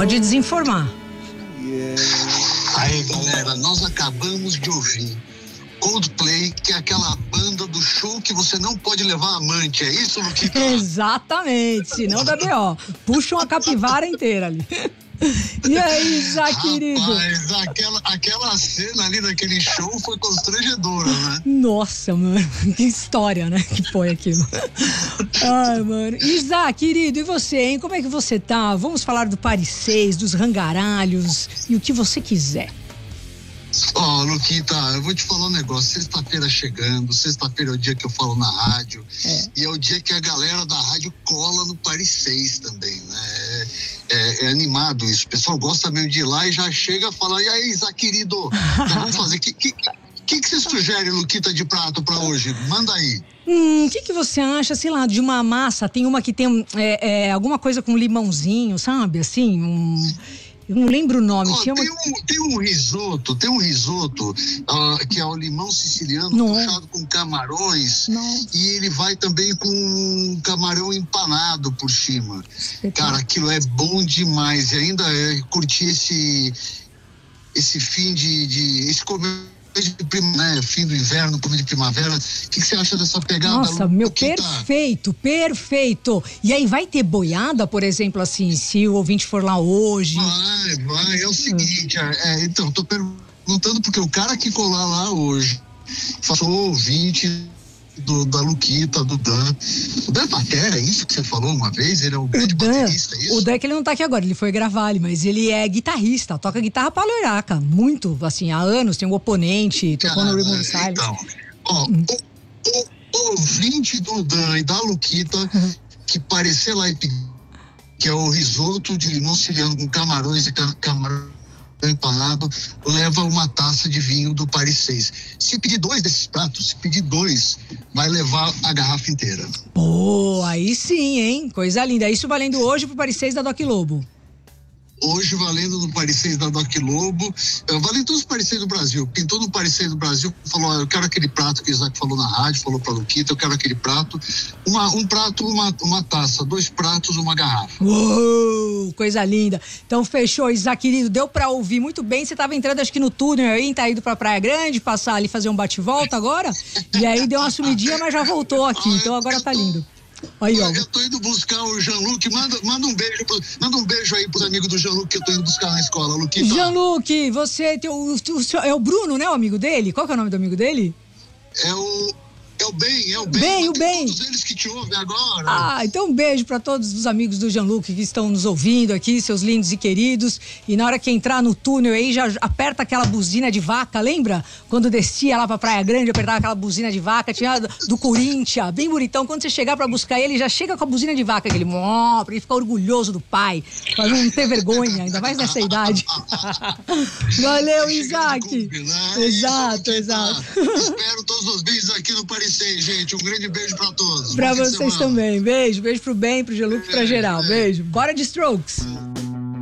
Pode desinformar. Aí, galera, nós acabamos de ouvir Coldplay, que é aquela banda do show que você não pode levar amante. É isso, Luquita? Exatamente, senão dá B.O. Puxa uma capivara inteira ali. E aí, Isaac, querido? Rapaz, aquela cena ali daquele show foi constrangedora, né? Nossa, mano, que história, né? Que foi aquilo. Ai, mano. Isaac, querido, e você, hein? Como é que você tá? Vamos falar do Paris 6, dos rangaralhos e o que você quiser. Ó, Luquita, eu vou te falar um negócio. Sexta-feira chegando, sexta-feira é o dia que eu falo na rádio. E é o dia que a galera da rádio cola no Paris 6 também, né? É animado isso. O pessoal gosta mesmo de ir lá e já chega falando: e aí, Isaac, querido, então vamos fazer. O que você sugere, Luquita, de prato pra hoje? Manda aí. O que você acha, sei lá, de uma massa? Tem uma que tem alguma coisa com limãozinho, sabe? Assim, eu não lembro o nome. Tem um risoto que é o limão siciliano puxado com camarões. E ele vai também com camarão empanado por cima. Cara, aquilo é bom demais. E ainda curtir esse fim esse comer né? Fim do inverno, comer de primavera. O que você acha dessa pegada? Nossa, meu, perfeito. E aí vai ter boiada, por exemplo, assim, se o ouvinte for lá hoje? Vai. É o seguinte, então, tô perguntando porque o cara que colar lá hoje, sou ouvinte da Luquita, do Dan. O Dan Batera, é isso que você falou uma vez? Ele é o grande baterista, é isso? O Dan é que ele não tá aqui agora, ele foi gravar ali, mas ele é guitarrista, toca guitarra pra loiraca, muito, assim, há anos, tem um oponente, tocou no Ribbon Style. Então, ó, o ouvinte do Dan e da Luquita, que parecer lá, que é o risoto de limão siciliano com camarões e camarão empanado, leva uma taça de vinho do Paris 6. Se pedir 2 desses pratos, vai levar a garrafa inteira. Pô, aí sim, hein? Coisa linda. Isso valendo hoje pro Paris 6 da Doc Lobo. Hoje valendo no Paris 6 da Doc Lobo, valendo todos os Paris 6 do Brasil. Pintou no Paris 6 do Brasil, falou: eu quero aquele prato que o Isaac falou na rádio, falou pra Luquita, eu quero aquele prato. Um prato, uma taça, 2 pratos, uma garrafa. Uou, coisa linda. Então fechou, Isaac, querido, deu pra ouvir muito bem. Você tava entrando, acho que no túnel aí, tá indo pra Praia Grande, passar ali, fazer um bate-volta agora. E aí deu uma sumidinha, mas já voltou aqui, então agora tá lindo. Aí, ó. Eu tô indo buscar o Jean-Luc, manda um beijo aí pros amigos do Jean-Luc que eu tô indo buscar na escola, Luquita. Jean-Luc, você é o Bruno, né, o amigo dele? Qual que é o nome do amigo dele? É o O bem. Todos eles que te ouvem agora. Ah, então um beijo para todos os amigos do Jean-Luc que estão nos ouvindo aqui, seus lindos e queridos. E na hora que entrar no túnel aí, já aperta aquela buzina de vaca, lembra? Quando descia lá pra Praia Grande, apertava aquela buzina de vaca, tinha do Corinthians, bem bonitão. Quando você chegar pra buscar ele, já chega com a buzina de vaca, aquele pra ele ficar orgulhoso do pai, pra não ter vergonha, ainda mais nessa idade. Valeu, Isaac. Exato. Espero todos os vídeos aqui no Paris 6, gente. Um grande beijo pra todos. Pra vocês também. Beijo pro bem, pro Jean-Luc e pra geral. Beijo. Bora de Strokes.